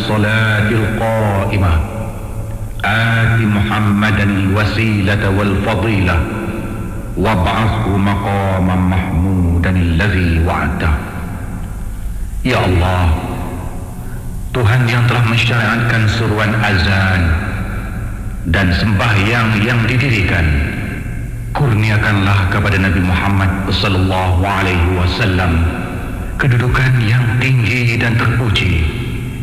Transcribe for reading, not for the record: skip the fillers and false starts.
الصلاة القائمة آت محمدا الوسيلة والفضيلة وابعثه مقاما محمودا الذي وعدته. Ya Allah, Tuhan yang telah mensyariatkan seruan azan dan sembahyang yang didirikan, kurniakanlah kepada Nabi Muhammad sallallahu alaihi wasallam kedudukan yang tinggi dan terpuji